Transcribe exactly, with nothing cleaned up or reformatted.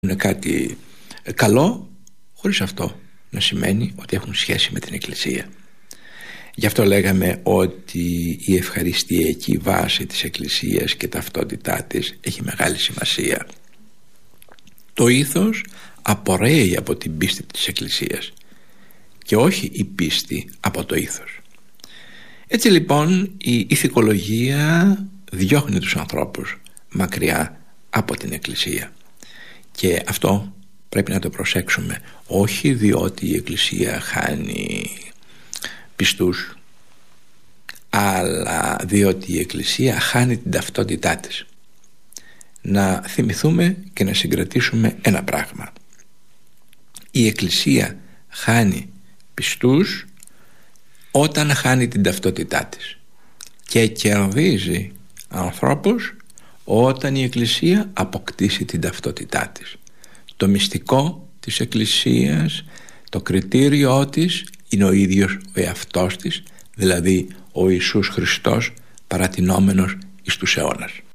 είναι κάτι καλό, χωρίς αυτό να σημαίνει ότι έχουν σχέση με την Εκκλησία. Γι' αυτό λέγαμε ότι η ευχαριστιακή βάση της Εκκλησίας και ταυτότητά της έχει μεγάλη σημασία. Το ήθος απορρέει από την πίστη της Εκκλησίας και όχι η πίστη από το ήθος. Έτσι λοιπόν η ηθικολογία διώχνει τους ανθρώπους μακριά από την Εκκλησία, και αυτό πρέπει να το προσέξουμε, όχι διότι η Εκκλησία χάνει πιστούς, αλλά διότι η Εκκλησία χάνει την ταυτότητά της. Να θυμηθούμε και να συγκρατήσουμε ένα πράγμα: η Εκκλησία χάνει πιστούς όταν χάνει την ταυτότητά της, και κερδίζει ανθρώπους όταν η Εκκλησία αποκτήσει την ταυτότητά της. Το μυστικό της Εκκλησίας, το κριτήριό της είναι ο ίδιος ο εαυτός της, δηλαδή ο Ιησούς Χριστός παρατηνόμενος εις τους αιώνας.